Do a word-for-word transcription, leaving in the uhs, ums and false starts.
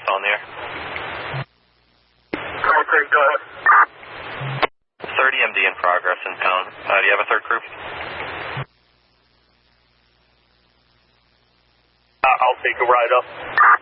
still in the air. Okay, go ahead. thirty M D in progress in town. Uh, do you have a third crew? Uh, I'll take a ride up.